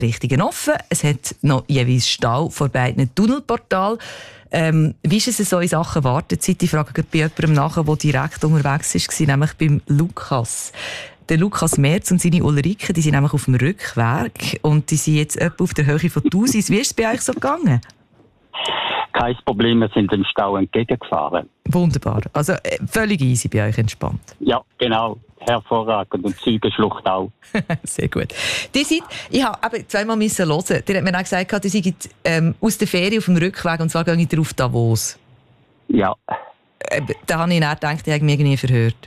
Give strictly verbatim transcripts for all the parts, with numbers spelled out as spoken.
Richtungen offen. Es hat noch jeweils Stau vor beiden Tunnelportalen. Ähm, wie ist es so in Sachen Wartezeit? Ich frage bei jemandem nachher, der direkt unterwegs war, nämlich beim Lukas. Der Lukas Merz und seine Ulrike, die sind nämlich auf dem Rückweg und die sind jetzt etwa auf der Höhe von Thusis. Wie ist es bei euch so gegangen? Kein Problem, wir sind dem Stau entgegengefahren. Wunderbar. Also äh, völlig easy bei euch, entspannt. Ja, genau. Hervorragend. Und Zeugenschlucht auch. Sehr gut. Die seid, ich habe zweimal müssen hören. Die hat mir auch gesagt, die seid ähm, aus der Ferien auf dem Rückweg und zwar gehe ich auf Davos. Ja. Äh, da habe ich dann gedacht, ich habe mich irgendwie verhört.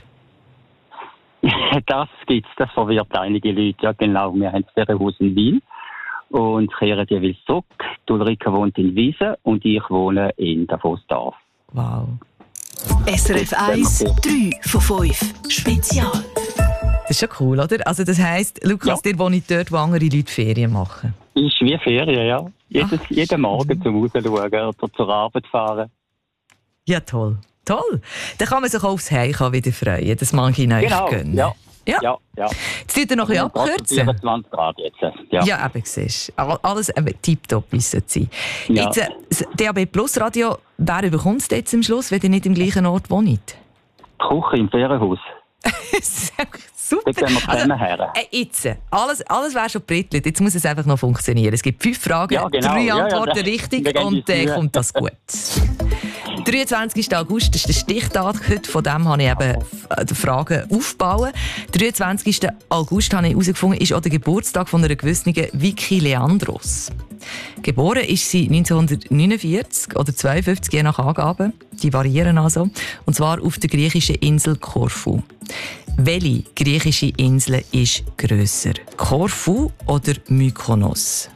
Das gibt's, das verwirrt einige Leute. Ja, genau. Wir haben das Ferienhaus in Wien und kehren jeweils zurück. Die Ulrike wohnt in Wiesen und ich wohne in Davosdorf. Wow. S R F eins, drei von fünf. Spezial. Das ist schon cool, oder? Also das heisst, Lukas, ja. Ihr wohnt dort, wo andere Leute Ferien machen. Ist wie Ferien, ja. Jedes, Ach, jeden Morgen zum Rausschauen oder zur Arbeit fahren. Ja, toll. Toll. Dann kann man sich auch aufs Heimkommen wieder freuen. Das mag ich euch genau, gönnen. Ja. Ja. Ja, ja. Jetzt tut ihr noch ein bisschen abkürzen. vierundzwanzig Grad jetzt. Ja, ja eben, siehst du. Alles tipptopp, wie es sein sollte. Ja. Jetzt, äh, das D A B Plus Radio, wer bekommt es jetzt am Schluss, wenn ihr nicht im gleichen Ort wohnt? Die Küche im Ferienhaus. Super. Dort gehen wir zusammen also, her. Äh, jetzt, alles, alles wäre schon brittelt. Jetzt muss es einfach noch funktionieren. Es gibt fünf Fragen, ja, genau. drei ja, Antworten ja, richtig und dann äh, kommt das gut. dreiundzwanzigsten August, das ist der Stichtag. Heute von dem habe ich eben die Fragen aufgebaut. dreiundzwanzigsten August habe ich herausgefunden, ist auch der Geburtstag von einer gewissen Vicky Leandros. Geboren ist sie neunzehnhundertneunundvierzig oder zweiundfünfzig, je nach Angaben. Die variieren also. Und zwar auf der griechischen Insel Korfu. Welche griechische Insel ist grösser? Korfu oder Mykonos?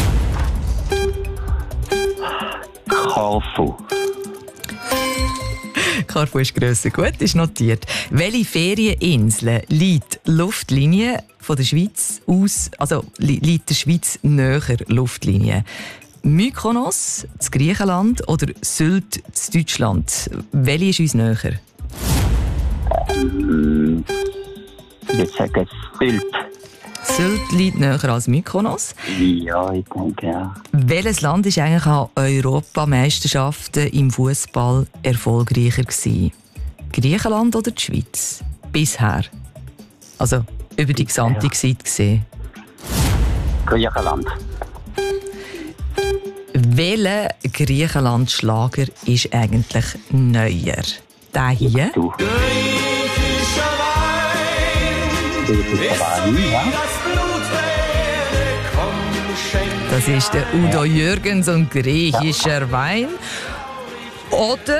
Korfu. Korfu ist grösser. Gut, ist notiert. Welche Ferieninsel liegt Luftlinie von der Schweiz aus, also li- liegt der Schweiz näher Luftlinie? Mykonos, das Griechenland oder Sylt, das Deutschland? Welche ist uns näher? Ähm, jetzt sage ich Sylt. Sylt liegt näher als Mykonos. Ja, ich denke, ja. Welches Land war eigentlich an Europameisterschaften im Fußball erfolgreicher gewesen? Griechenland oder die Schweiz? Bisher. Also über die gesamte Zeit gesehen. Griechenland. Welcher Griechenland-Schlager ist eigentlich neuer? Der hier? Du. Das ist der Udo Jürgens und griechischer ja. Wein. Oder?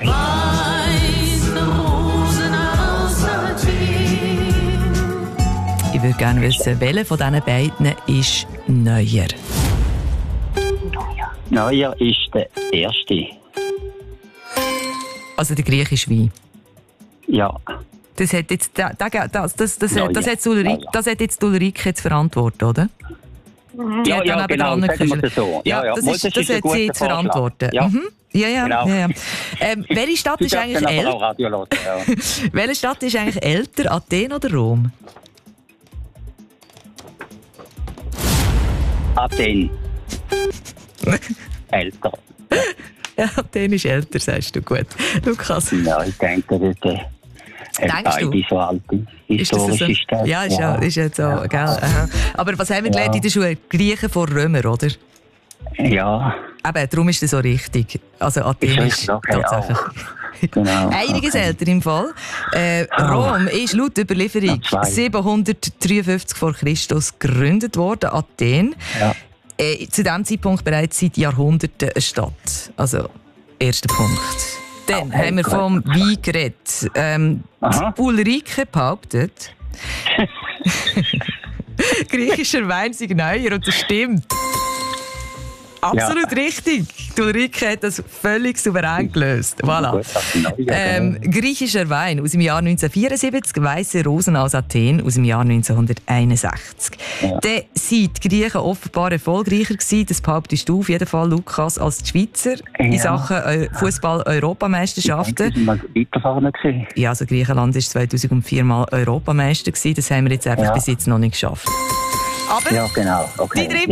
Ich würde gerne wissen, welcher von diesen beiden ist neuer? Neuer ist der erste. Also der griechische Wein? Ja. Das hat jetzt, das, das, das, das, ja, das, hat Ulrike, das hat jetzt Ulrike jetzt verantwortet, oder? Ja, ja, ja genau, sagen wir das so. Ja, ja, das, ist, das, das hat sie jetzt verantwortet. Ja, mhm. ja, ja, genau. ja, ja. Ähm, welche Stadt ist eigentlich älter? Ja. Welche Stadt ist eigentlich älter, Athen oder Rom? Athen. Älter. Ja, Athen ist älter, sagst du, gut. Lukas? Ja, ich denke, das ist beide so alte historische Städte. Ja, ist ja, ist ja so, ja. Gell? Aha. Aber was haben wir gelernt ja. in der Schule? Griechen vor Römer, oder? Ja. Eben, darum ist das so richtig. Also Athen ist, ist okay, tatsächlich genau. einiges älter im Fall. Äh, Rom ist laut Überlieferung siebenhundertdreiundfünfzig vor Christus gegründet worden. Athen. Ja. Äh, zu diesem Zeitpunkt bereits seit Jahrhunderten eine Stadt. Also, erster Punkt. Dann okay, haben wir vom Wein geredet. Ähm, Ulrike behauptet, griechischer Wein sei neuer und das stimmt. Absolut ja. richtig. Die Ulrike hat das völlig souverän gelöst. Voilà. Ähm, griechischer Wein aus dem Jahr neunzehnhundertvierundsiebzig, Weisse Rosen aus Athen aus dem Jahr neunzehnhunderteinundsechzig. Ja. Dann sind die Griechen offenbar erfolgreicher gewesen. Das behauptest du auf jeden Fall, Lukas, als die Schweizer ja. in Sachen Eu- Fußball-Europameisterschaften. Ich denke, weiter vorne gewesen. Ja, also Griechenland war zweitausendvier mal Europameister gewesen. Das haben wir jetzt einfach ja. bis jetzt noch nicht geschafft. Aber Ja, genau. Okay. die drei